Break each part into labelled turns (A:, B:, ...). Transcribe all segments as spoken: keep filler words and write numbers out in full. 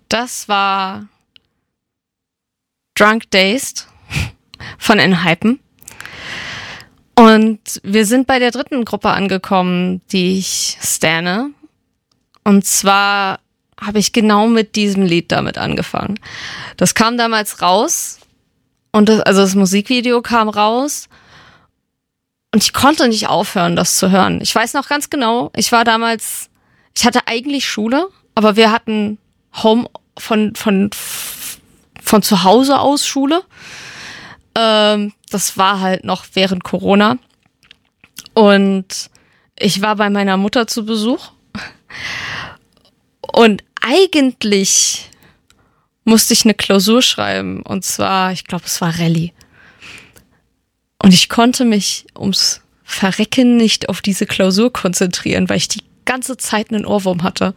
A: das war Drunk Dazed von Enhypen. Und wir sind bei der dritten Gruppe angekommen, die ich stanne. Und zwar habe ich genau mit diesem Lied damit angefangen. Das kam damals raus. Und das, also das Musikvideo kam raus. Und ich konnte nicht aufhören, das zu hören. Ich weiß noch ganz genau, ich war damals, ich hatte eigentlich Schule, aber wir hatten Home von, von, von zu Hause aus Schule. Ähm, das war halt noch während Corona. Und ich war bei meiner Mutter zu Besuch. Und eigentlich musste ich eine Klausur schreiben. Und zwar, ich glaube, es war Rallye. Und ich konnte mich ums Verrecken nicht auf diese Klausur konzentrieren, weil ich die ganze Zeit einen Ohrwurm hatte.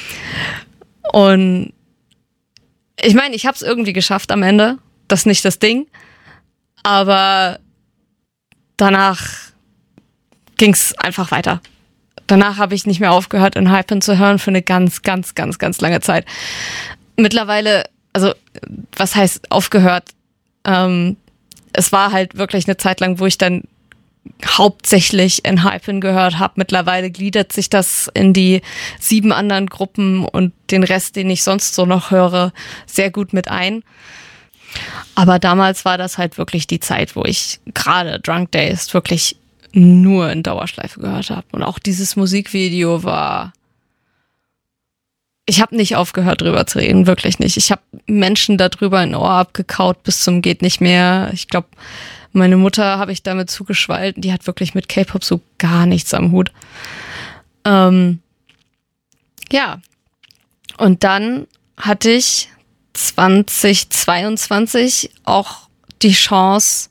A: Und ich meine, ich habe es irgendwie geschafft am Ende. Das ist nicht das Ding. Aber danach ging es einfach weiter. Danach habe ich nicht mehr aufgehört, Enhypen zu hören für eine ganz, ganz, ganz, ganz lange Zeit. Mittlerweile, also was heißt aufgehört? Ähm, es war halt wirklich eine Zeit lang, wo ich dann hauptsächlich Enhypen gehört habe. Mittlerweile gliedert sich das in die sieben anderen Gruppen und den Rest, den ich sonst so noch höre, sehr gut mit ein. Aber damals war das halt wirklich die Zeit, wo ich gerade Drunk Dazed wirklich nur in Dauerschleife gehört habe. Und auch dieses Musikvideo war... Ich habe nicht aufgehört, drüber zu reden, wirklich nicht. Ich habe Menschen darüber ein Ohr abgekaut bis zum geht nicht mehr. Ich glaube, meine Mutter habe ich damit zugeschwallt. Die hat wirklich mit K-Pop so gar nichts am Hut. Ähm, ja. Und dann hatte ich zwanzig zweiundzwanzig auch die Chance,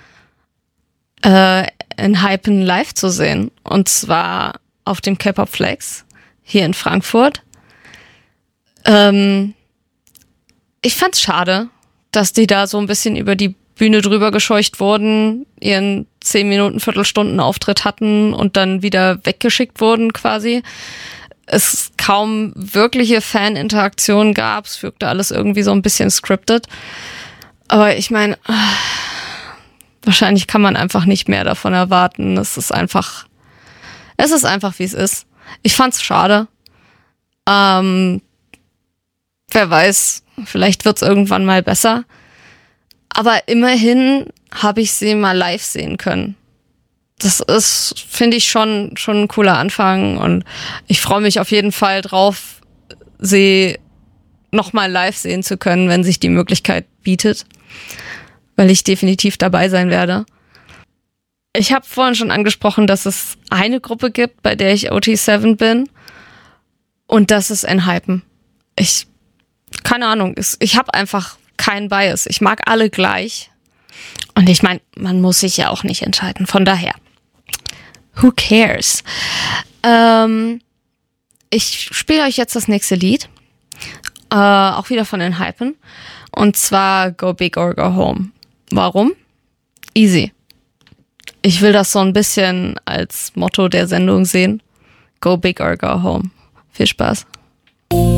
A: äh, Enhypen live zu sehen. Und zwar auf dem K-Pop Flex hier in Frankfurt. Ähm, ich fand's schade, dass die da so ein bisschen über die Bühne drüber gescheucht wurden, ihren zehn Minuten, Viertelstunden Auftritt hatten und dann wieder weggeschickt wurden quasi. Es kaum wirkliche Fan-Interaktion gab. Es wirkte alles irgendwie so ein bisschen scripted. Aber ich meine, wahrscheinlich kann man einfach nicht mehr davon erwarten. Es ist einfach, es ist einfach, wie es ist. Ich fand's schade. Ähm, wer weiß, vielleicht wird's irgendwann mal besser. Aber immerhin habe ich sie mal live sehen können. Das ist, finde ich, schon, schon ein cooler Anfang. Und ich freue mich auf jeden Fall drauf, sie nochmal live sehen zu können, wenn sich die Möglichkeit bietet. Weil ich definitiv dabei sein werde. Ich habe vorhin schon angesprochen, dass es eine Gruppe gibt, bei der ich O T sieben bin. Und das ist Enhypen. Ich, keine Ahnung, ich habe einfach keinen Bias. Ich mag alle gleich. Und ich meine, man muss sich ja auch nicht entscheiden. Von daher, who cares? Ähm, ich spiele euch jetzt das nächste Lied. Äh, auch wieder von Enhypen. Und zwar Go Big or Go Home. Warum? Easy. Ich will das so ein bisschen als Motto der Sendung sehen. Go Big or Go Home. Viel Spaß.